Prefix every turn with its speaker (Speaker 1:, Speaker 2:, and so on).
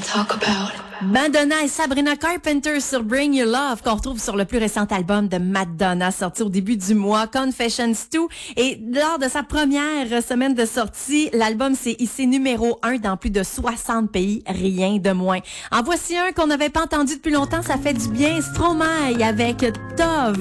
Speaker 1: Madonna et Sabrina Carpenter sur Bring Your Love, qu'on retrouve sur le plus récent album de Madonna, sorti au début du mois, Confessions 2. Et lors de sa première semaine de sortie, l'album s'est hissé numéro 1 dans plus de 60 pays, rien de moins. En voici un qu'on n'avait pas entendu depuis longtemps, ça fait du bien, Stromae avec Tove.